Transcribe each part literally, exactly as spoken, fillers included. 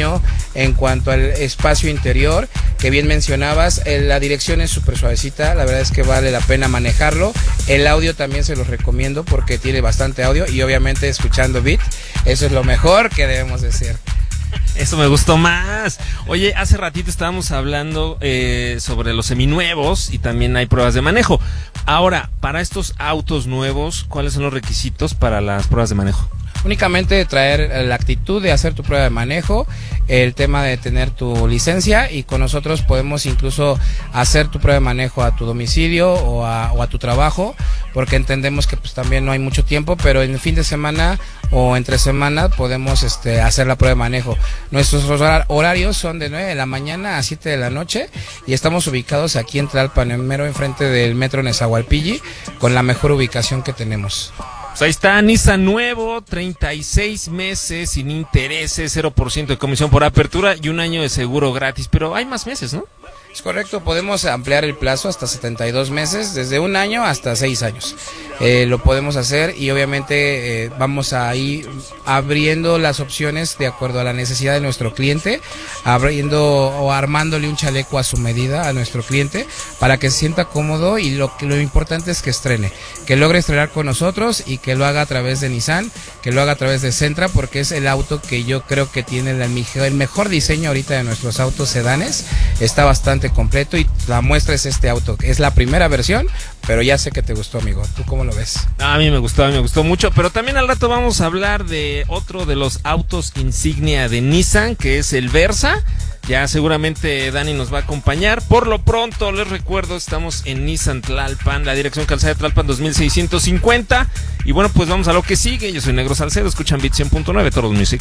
diseño en cuanto al espacio interior, que bien mencionabas, eh, la dirección es súper suavecita, la verdad es que vale la pena manejarlo. El audio también se los recomiendo porque tiene bastante audio y obviamente escuchando beat, eso es lo mejor que debemos decir. Eso me gustó más. Oye, hace ratito estábamos hablando eh, sobre los seminuevos y también hay pruebas de manejo. Ahora, para estos autos nuevos, ¿cuáles son los requisitos para las pruebas de manejo? Únicamente traer la actitud de hacer tu prueba de manejo, el tema de tener tu licencia, y con nosotros podemos incluso hacer tu prueba de manejo a tu domicilio o a, o a tu trabajo, porque entendemos que pues también no hay mucho tiempo, pero en el fin de semana o entre semana podemos este, hacer la prueba de manejo. Nuestros horarios son de nueve de la mañana a siete de la noche y estamos ubicados aquí en Tlalpan, en mero enfrente del metro Nezahualpilli, con la mejor ubicación que tenemos. Pues ahí está, Nissan nuevo, treinta y seis meses sin intereses, cero por ciento de comisión por apertura y un año de seguro gratis, pero hay más meses, ¿no? Es correcto, podemos ampliar el plazo hasta setenta y dos meses, desde un año hasta seis años. Eh, lo podemos hacer y obviamente eh, vamos a ir abriendo las opciones de acuerdo a la necesidad de nuestro cliente, abriendo o armándole un chaleco a su medida a nuestro cliente para que se sienta cómodo, y lo, lo importante es que estrene, que logre estrenar con nosotros y que lo haga a través de Nissan, que lo haga a través de Sentra, porque es el auto que yo creo que tiene el, el mejor diseño ahorita de nuestros autos sedanes. Está bastante completo y la muestra es este auto, es la primera versión, pero ya sé que te gustó, amigo. ¿Tú cómo lo ves? A mí me gustó, a mí me gustó mucho, pero también al rato vamos a hablar de otro de los autos insignia de Nissan, que es el Versa. Ya seguramente Dani nos va a acompañar. Por lo pronto, les recuerdo, estamos en Nissan Tlalpan, la dirección Calzada de Tlalpan dos mil seiscientos cincuenta. Y bueno, pues vamos a lo que sigue. Yo soy Negro Salcedo, escuchan Beat cien punto nueve, Toros Music.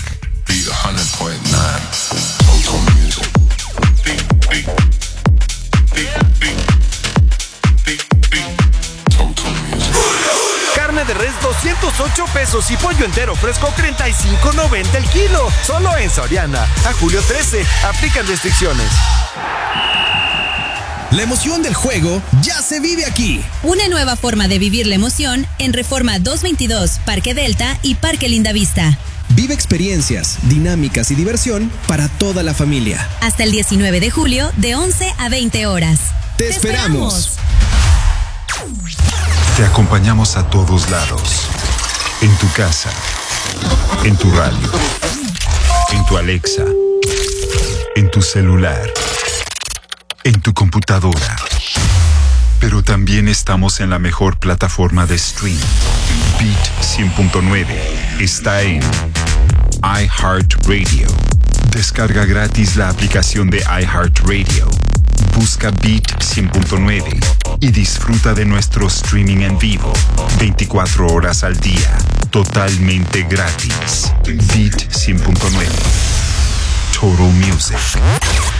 Carne de res doscientos ocho pesos y pollo entero fresco treinta y cinco noventa el kilo. Solo en Soriana. A julio trece. Aplican restricciones. La emoción del juego ya se vive aquí. Una nueva forma de vivir la emoción en Reforma doscientos veintidós, Parque Delta y Parque Lindavista. Vive experiencias, dinámicas y diversión para toda la familia. Hasta el diecinueve de julio, de once a veinte horas. Te, Te esperamos. esperamos. Te acompañamos a todos lados. En tu casa, en tu radio, en tu Alexa, en tu celular, en tu computadora. Pero también estamos en la mejor plataforma de stream. Beat cien punto nueve está en iHeartRadio. Descarga gratis la aplicación de iHeartRadio. Busca Beat cien punto nueve y disfruta de nuestro streaming en vivo veinticuatro horas al día, totalmente gratis. Beat cien punto nueve. Total Music.